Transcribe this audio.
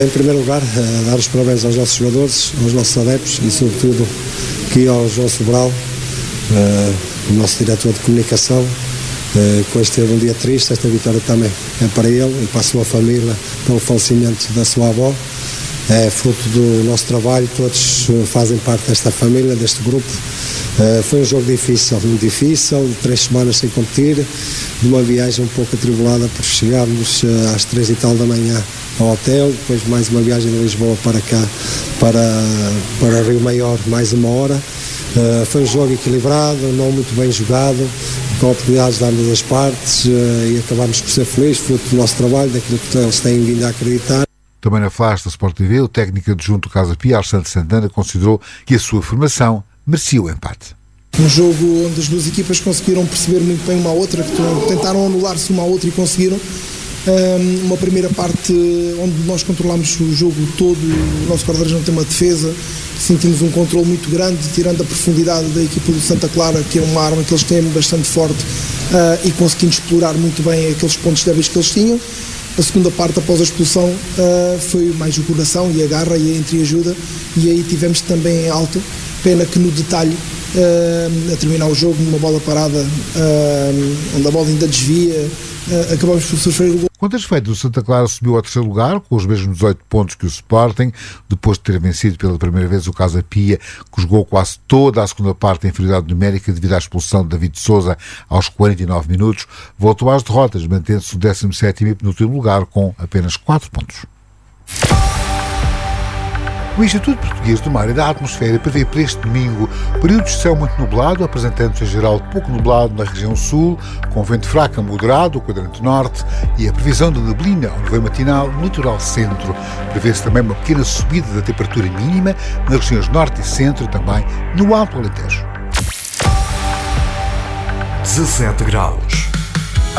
Em primeiro lugar, dar os parabéns aos nossos jogadores, aos nossos adeptos e, sobretudo, aqui ao João Sobral, o nosso diretor de comunicação, que hoje teve um dia triste. Esta vitória também é para ele e para a sua família, pelo falecimento da sua avó. É fruto do nosso trabalho, todos fazem parte desta família, deste grupo. Foi um jogo difícil, muito difícil, 3 semanas sem competir, de uma viagem um pouco atribulada, por chegarmos às 3 e tal da manhã ao hotel, depois mais uma viagem de Lisboa para cá, para Rio Maior, mais 1 hora. Foi um jogo equilibrado, não muito bem jogado, com oportunidades de ambas as partes, e acabámos por ser felizes, fruto do nosso trabalho, daquilo que eles têm vindo a acreditar. Também na flash da Sport TV, o técnico adjunto do Casa Pia, Alexandre Santana, considerou que a sua formação merecia o empate. Um jogo onde as duas equipas conseguiram perceber muito bem uma à outra, que tentaram anular-se uma à outra e conseguiram. Uma primeira parte onde nós controlámos o jogo todo, o nosso guarda-redes não tem uma defesa, sentimos um controle muito grande, tirando a profundidade da equipa do Santa Clara, que é uma arma que eles têm bastante forte, e conseguindo explorar muito bem aqueles pontos débeis que eles tinham. A segunda parte, após a expulsão, foi mais o coração e a garra e a entreajuda, e aí tivemos também alto. Pena que no detalhe, a terminar o jogo, numa bola parada, onde a bola ainda desvia, acabamos por sofrer o gol. Quanto a efeito, o Santa Clara subiu ao 3º lugar, com os mesmos 18 pontos que o Sporting, depois de ter vencido pela primeira vez o Casa Pia, que jogou quase toda a segunda parte em inferioridade numérica devido à expulsão de David Sousa aos 49 minutos, voltou às derrotas, mantendo-se no 17º e penúltimo lugar com apenas 4 pontos. O Instituto Português do Mar e da Atmosfera prevê para este domingo períodos de céu muito nublado, apresentando-se em geral pouco nublado na região sul, com vento fraco a moderado, o quadrante norte, e a previsão de neblina ao nevoeiro matinal no litoral centro. Prevê-se também uma pequena subida da temperatura mínima nas regiões norte e centro e também no Alto Alentejo. 17 graus.